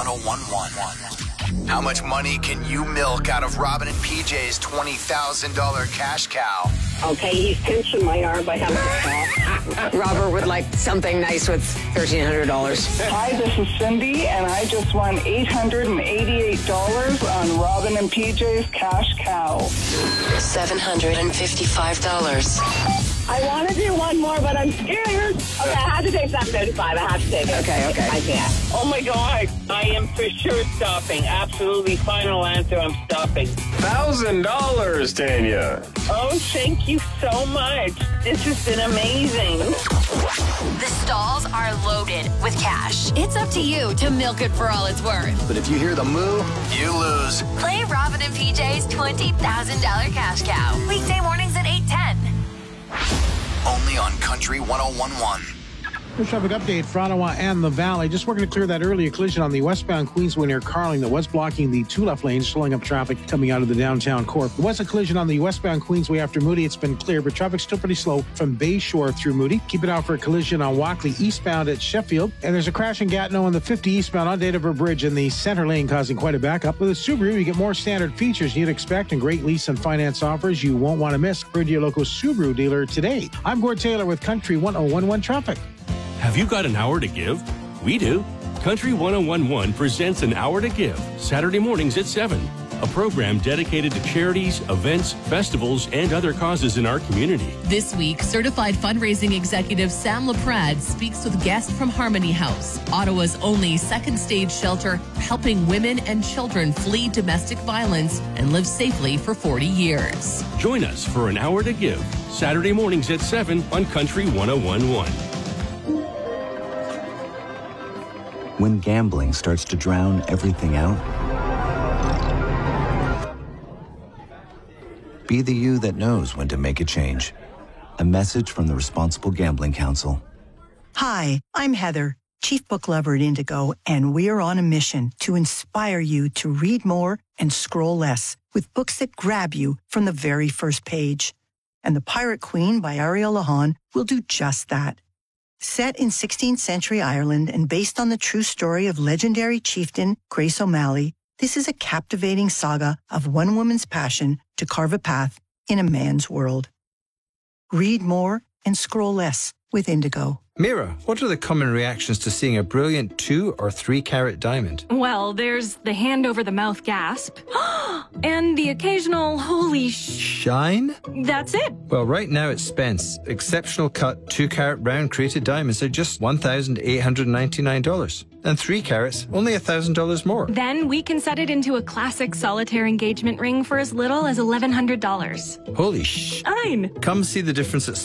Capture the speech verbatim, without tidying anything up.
ten eleven. How much money can you milk out of Robin and P J's twenty thousand dollars cash cow? Okay, he's pinching my arm by having to stop. Robert would like something nice with thirteen hundred dollars. Hi, this is Cindy, and I just won eight hundred eighty-eight dollars on Robin and P J's cash cow. seven hundred fifty-five dollars. I want to do one more, but I'm scared. Okay, I have to take seven thirty-five. I have to take it. Okay, okay. I can't. Oh my God, I am for sure stopping. Absolutely final answer, I'm stopping. one thousand dollars, Tanya. Oh, thank you so much. This has been amazing. The stalls are loaded with cash. It's up to you to milk it for all it's worth. But if you hear the moo, you lose. Play Robin and P J's twenty thousand dollars cash cow. Weekday mornings at eight ten. Only on Country ten eleven. The traffic update for Ottawa and the Valley. Just working to clear that earlier collision on the westbound Queensway near Carling that was blocking the two left lanes, slowing up traffic coming out of the downtown core. There was a collision on the westbound Queensway after Moody. It's been clear, but traffic's still pretty slow from Bayshore through Moody. Keep it out for a collision on Walkley eastbound at Sheffield. And there's a crash in Gatineau on the fifty eastbound on Dataver Bridge in the center lane, causing quite a backup. With a Subaru, you get more standard features you'd expect and great lease and finance offers you won't want to miss. Go to your local Subaru dealer today. I'm Gord Taylor with Country ten eleven Traffic. Have you got an hour to give? We do. Country ten eleven presents An Hour to Give, Saturday mornings at seven. A program dedicated to charities, events, festivals, and other causes in our community. This week, certified fundraising executive Sam LaPrade speaks with guests from Harmony House, Ottawa's only second stage shelter helping women and children flee domestic violence and live safely for forty years. Join us for An Hour to Give, Saturday mornings at seven on Country ten eleven. When gambling starts to drown everything out, be the you that knows when to make a change. A message from the Responsible Gambling Council. Hi, I'm Heather, Chief Book Lover at Indigo, and we're on a mission to inspire you to read more and scroll less with books that grab you from the very first page. And The Pirate Queen by Ariel Lahan will do just that. Set in sixteenth century Ireland and based on the true story of legendary chieftain Grace O'Malley, this is a captivating saga of one woman's passion to carve a path in a man's world. Read more and scroll less with Indigo. Mira, what are the common reactions to seeing a brilliant two or three carat diamond? Well, there's the hand over the mouth gasp and the occasional holy sh... Shine? That's it. Well, right now at Spence, exceptional cut two carat round crated diamonds are just one thousand eight hundred ninety-nine dollars. And three carats, only one thousand dollars more. Then we can set it into a classic solitaire engagement ring for as little as eleven hundred dollars. Holy sh... Shine. Come see the difference at